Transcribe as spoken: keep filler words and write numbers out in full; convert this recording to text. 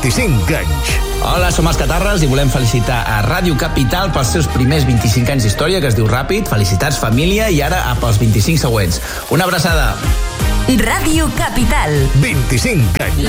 vint-i-cinc anys. Hola, som els Catarres i volem felicitar a Ràdio Capital pels seus primers vint-i-cinc anys d'història, que es diu ràpid. Felicitats, família, i ara pels vint-i-cinc següents. Una abraçada. Ràdio Capital. vint-i-cinc anys.